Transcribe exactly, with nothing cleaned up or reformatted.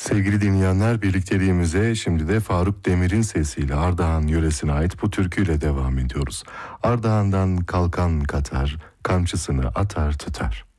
Sevgili dinleyenler, birlikteliğimize şimdi de Faruk Demir'in sesiyle Ardahan yöresine ait bu türküyle devam ediyoruz. Ardahan'dan kalkan Katar, kamçısını atar tutar.